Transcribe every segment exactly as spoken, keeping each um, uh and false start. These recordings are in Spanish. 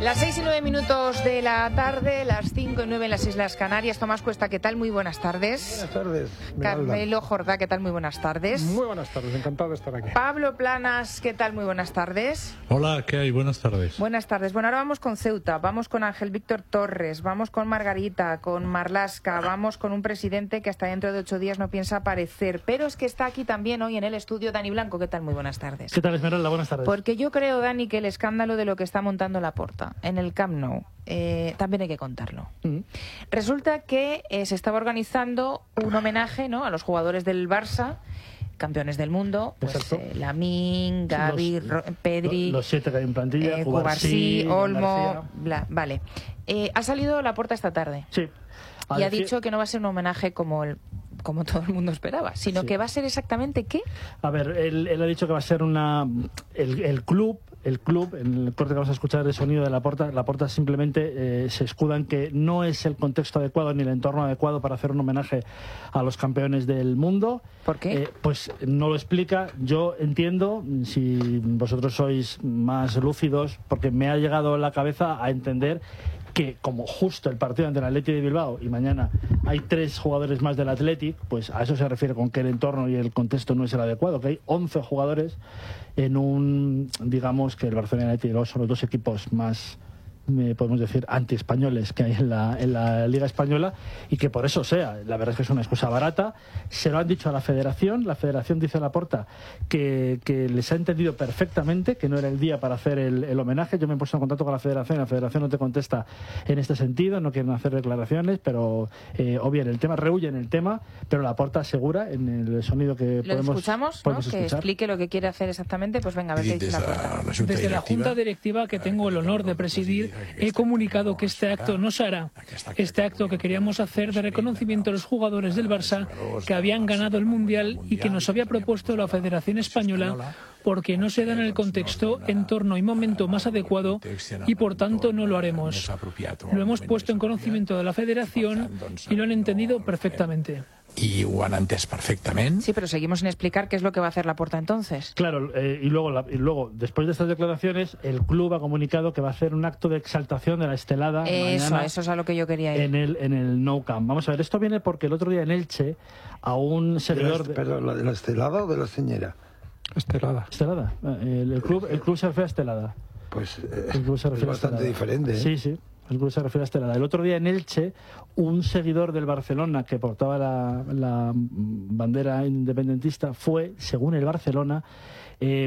Las seis y nueve minutos de la tarde, las cinco y nueve en las Islas Canarias. Tomás Cuesta, ¿qué tal? Muy buenas tardes. Buenas tardes. Carmelo Jordá, ¿qué tal? Muy buenas tardes. Muy buenas tardes, encantado de estar aquí. Pablo Planas, ¿qué tal? Muy buenas tardes. Hola, ¿qué hay? Buenas tardes. Buenas tardes. Bueno, ahora vamos con Ceuta, vamos con Ángel Víctor Torres, vamos con Margarita, con Marlaska, vamos con un presidente que hasta dentro de ocho días no piensa aparecer. Pero es que está aquí también hoy en el estudio Dani Blanco. ¿Qué tal? Muy buenas tardes. ¿Qué tal, Esmeralda? Buenas tardes. Porque yo creo, Dani, que el escándalo de lo que está montando Laporta en el Camp Nou Eh, también hay que contarlo. Mm. Resulta que eh, se estaba organizando un homenaje, ¿no?, a los jugadores del Barça, campeones del mundo, pues eh, Lamine, Gavi, los, Ro Pedri, los, los siete que hay en plantilla, eh, Cubarsí, Olmo, bla, vale. Eh, ha salido Laporta esta tarde. Sí. Y decir... ha dicho que no va a ser un homenaje como el como todo el mundo esperaba, sino sí. que va a ser exactamente ¿qué? A ver, él, él ha dicho que va a ser una el, el club el club, en el corte que vamos a escuchar el sonido de Laporta, Laporta simplemente eh, se escuda en que no es el contexto adecuado ni el entorno adecuado para hacer un homenaje a los campeones del mundo. ¿Por qué? Eh, pues no lo explica. Yo entiendo, si vosotros sois más lúcidos, porque me ha llegado a la cabeza a entender que como justo el partido ante el Athletic de Bilbao y mañana hay tres jugadores más del Athletic, pues a eso se refiere con que el entorno y el contexto no es el adecuado, que hay once jugadores en un, digamos que el Barcelona y el Athletic son los dos equipos más, eh, podemos decir, anti-españoles que hay en la, en la Liga Española, y que por eso sea, la verdad es que es una excusa barata. Se lo han dicho a la Federación, la Federación dice a Laporta que, que les ha entendido perfectamente que no era el día para hacer el, el homenaje. Yo me he puesto en contacto con la Federación y la Federación no te contesta en este sentido, no quieren hacer declaraciones, pero eh, obvian el tema, rehuyen el tema, pero Laporta asegura en el sonido que ¿Lo podemos, escuchamos, podemos ¿no? Que escuchar. explique lo que quiere hacer exactamente. Pues venga, a ver qué dice Laporta. Desde la Junta Directiva que tengo el honor de presidir, he comunicado que este acto no se hará. Este acto que queríamos hacer de reconocimiento a los jugadores del Barça que habían ganado el Mundial y que nos había propuesto la Federación Española, porque no se da en el contexto, entorno y momento más adecuado, y por tanto no lo haremos. Lo hemos puesto en conocimiento de la Federación y lo han entendido perfectamente. Y ho han entès perfectament. Sí, pero seguimos sin explicar qué es lo que va a hacer Laporta entonces. Claro, eh, y, luego, la, y luego, después de estas declaraciones, el club ha comunicado que va a hacer un acto de exaltación de la estelada Eso, mañana eso es a lo que yo quería ir. En el, en el Nou Camp. Vamos a ver, esto viene porque el otro día en Elche, a un seguidor... De la, perdón, ¿la de la estelada o de la señera? Estelada. Estelada. El, el, club, el club se refiere a estelada. Pues eh, el club se refiere es bastante a diferente, ¿eh? Sí, sí. El club se refiere a Estelada. El otro día en Elche, un seguidor del Barcelona que portaba la, la bandera independentista fue, según el Barcelona, eh,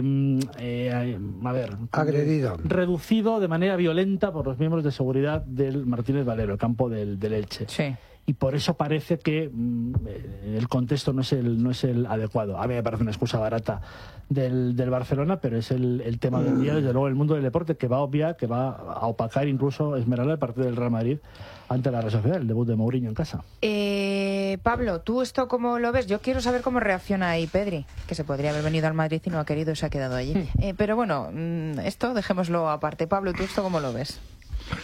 eh, a ver, agredido, reducido de manera violenta por los miembros de seguridad del Martínez Valero, el campo del, del Elche. Sí. Y por eso parece que mmm, el contexto no es el, no es el adecuado. A mí me parece una excusa barata del, del Barcelona, pero es el, el tema del día, desde luego, el mundo del deporte, que va a obviar, que va a opacar incluso Esmeralda el partido del Real Madrid ante la Real Sociedad, el debut de Mourinho en casa. Eh, Pablo, ¿tú esto cómo lo ves? Yo quiero saber cómo reacciona ahí Pedri, que se podría haber venido al Madrid y no ha querido y se ha quedado allí. Eh, pero bueno, esto dejémoslo aparte. Pablo, ¿tú esto cómo lo ves?